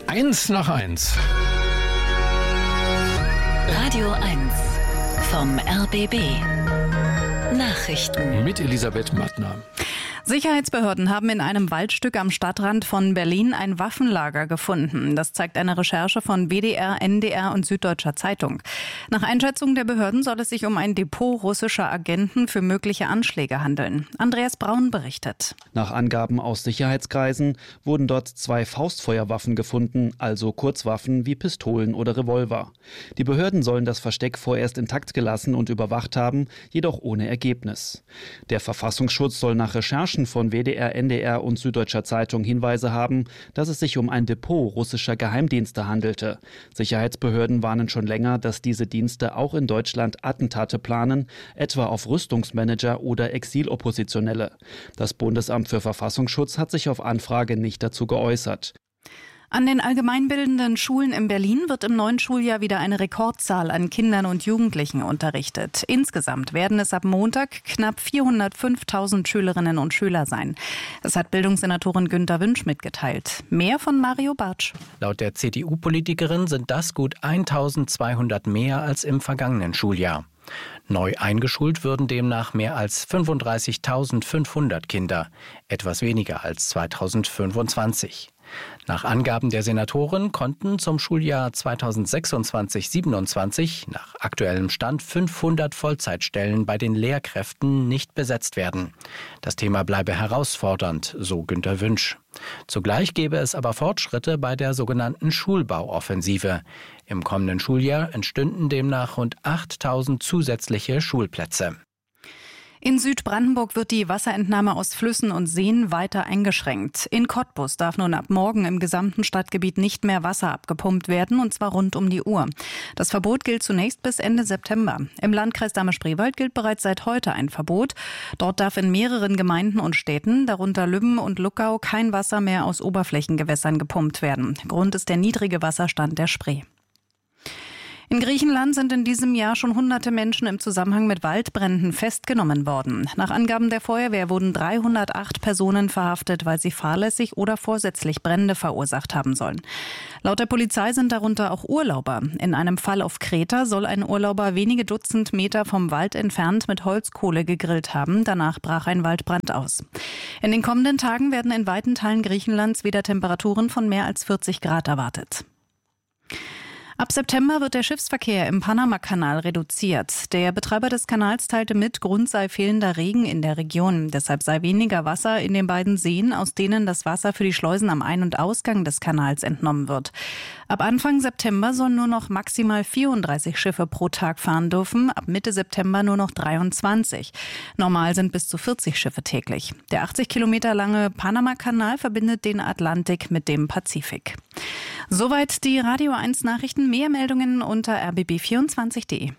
1 nach 1. Radio 1 vom RBB. Nachrichten. Mit Elisabeth Mattner. Sicherheitsbehörden haben in einem Waldstück am Stadtrand von Berlin ein Waffenlager gefunden. Das zeigt eine Recherche von WDR, NDR und Süddeutscher Zeitung. Nach Einschätzung der Behörden soll es sich um ein Depot russischer Agenten für mögliche Anschläge handeln. Andreas Braun berichtet. Nach Angaben aus Sicherheitskreisen wurden dort 2 Faustfeuerwaffen gefunden, also Kurzwaffen wie Pistolen oder Revolver. Die Behörden sollen das Versteck vorerst intakt gelassen und überwacht haben, jedoch ohne Ergebnis. Der Verfassungsschutz soll nach Recherchen von WDR, NDR und Süddeutscher Zeitung Hinweise haben, dass es sich um ein Depot russischer Geheimdienste handelte. Sicherheitsbehörden warnen schon länger, dass diese Dienste auch in Deutschland Attentate planen, etwa auf Rüstungsmanager oder Exiloppositionelle. Das Bundesamt für Verfassungsschutz hat sich auf Anfrage nicht dazu geäußert. An den allgemeinbildenden Schulen in Berlin wird im neuen Schuljahr wieder eine Rekordzahl an Kindern und Jugendlichen unterrichtet. Insgesamt werden es ab Montag knapp 405.000 Schülerinnen und Schüler sein. Das hat Bildungssenatorin Günter Wünsch mitgeteilt. Mehr von Mario Bartsch. Laut der CDU-Politikerin sind das gut 1.200 mehr als im vergangenen Schuljahr. Neu eingeschult würden demnach mehr als 35.500 Kinder, etwas weniger als 2025. Nach Angaben der Senatorin konnten zum Schuljahr 2026/27 nach aktuellem Stand 500 Vollzeitstellen bei den Lehrkräften nicht besetzt werden. Das Thema bleibe herausfordernd, so Günter Wünsch. Zugleich gäbe es aber Fortschritte bei der sogenannten Schulbauoffensive. Im kommenden Schuljahr entstünden demnach rund 8.000 zusätzliche Schulplätze. In Südbrandenburg wird die Wasserentnahme aus Flüssen und Seen weiter eingeschränkt. In Cottbus darf nun ab morgen im gesamten Stadtgebiet nicht mehr Wasser abgepumpt werden, und zwar rund um die Uhr. Das Verbot gilt zunächst bis Ende September. Im Landkreis Dahme-Spreewald gilt bereits seit heute ein Verbot. Dort darf in mehreren Gemeinden und Städten, darunter Lübben und Luckau, kein Wasser mehr aus Oberflächengewässern gepumpt werden. Grund ist der niedrige Wasserstand der Spree. In Griechenland sind in diesem Jahr schon hunderte Menschen im Zusammenhang mit Waldbränden festgenommen worden. Nach Angaben der Feuerwehr wurden 308 Personen verhaftet, weil sie fahrlässig oder vorsätzlich Brände verursacht haben sollen. Laut der Polizei sind darunter auch Urlauber. In einem Fall auf Kreta soll ein Urlauber wenige Dutzend Meter vom Wald entfernt mit Holzkohle gegrillt haben. Danach brach ein Waldbrand aus. In den kommenden Tagen werden in weiten Teilen Griechenlands wieder Temperaturen von mehr als 40 Grad erwartet. Ab September wird der Schiffsverkehr im Panamakanal reduziert. Der Betreiber des Kanals teilte mit, Grund sei fehlender Regen in der Region. Deshalb sei weniger Wasser in den beiden Seen, aus denen das Wasser für die Schleusen am Ein- und Ausgang des Kanals entnommen wird. Ab Anfang September sollen nur noch maximal 34 Schiffe pro Tag fahren dürfen, ab Mitte September nur noch 23. Normal sind bis zu 40 Schiffe täglich. Der 80 Kilometer lange Panamakanal verbindet den Atlantik mit dem Pazifik. Soweit die Radio 1 Nachrichten. Mehr Meldungen unter rbb24.de.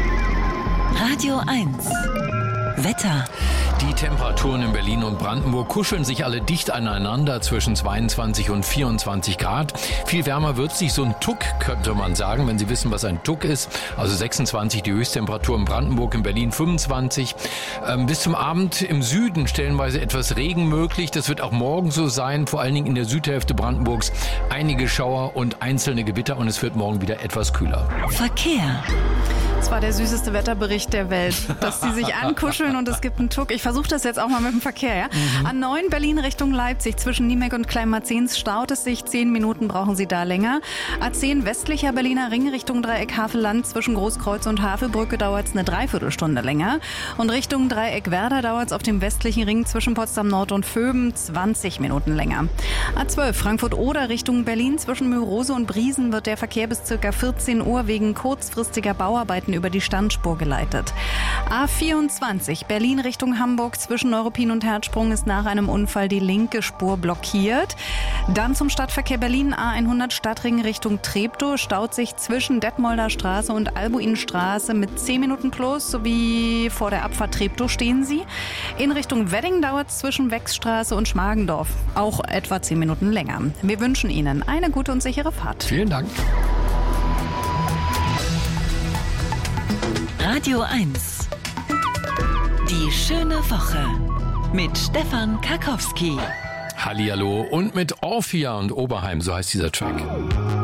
Radio 1 Wetter. Die Temperaturen in Berlin und Brandenburg kuscheln sich alle dicht aneinander zwischen 22 und 24 Grad. Viel wärmer wird sich, so ein Tuck könnte man sagen, wenn Sie wissen, was ein Tuck ist. Also 26 die Höchsttemperatur in Brandenburg, in Berlin 25. Bis zum Abend im Süden stellenweise etwas Regen möglich. Das wird auch morgen so sein, vor allen Dingen in der Südhälfte Brandenburgs. Einige Schauer und einzelne Gewitter, und es wird morgen wieder etwas kühler. Verkehr. Das war der süßeste Wetterbericht der Welt, dass sie sich ankuscheln und es gibt einen Tuck. Ich versuche das jetzt auch mal mit dem Verkehr. Ja? A9 Berlin Richtung Leipzig zwischen Niemek und Kleinmarzens staut es sich. 10 Minuten brauchen Sie da länger. A10 westlicher Berliner Ring Richtung Dreieck Havelland zwischen Großkreuz und Havelbrücke dauert es eine Dreiviertelstunde länger. Und Richtung Dreieck Werder dauert es auf dem westlichen Ring zwischen Potsdam Nord und Vöben 20 Minuten länger. A12 Frankfurt-Oder Richtung Berlin zwischen Mörose und Briesen wird der Verkehr bis ca. 14 Uhr wegen kurzfristiger Bauarbeiten über die Standspur geleitet. A24 Berlin Richtung Hamburg zwischen Neuruppin und Herzsprung ist nach einem Unfall die linke Spur blockiert. Dann zum Stadtverkehr Berlin A100 Stadtring Richtung Treptow staut sich zwischen Detmolder Straße und Albuinstraße mit 10 Minuten plus sowie vor der Abfahrt Treptow stehen Sie. In Richtung Wedding dauert es zwischen Wechsstraße und Schmargendorf auch etwa 10 Minuten länger. Wir wünschen Ihnen eine gute und sichere Fahrt. Vielen Dank. Radio 1. Die schöne Woche mit Stefan Karkowski. Hallihallo und mit Orphia und Oberheim, so heißt dieser Track.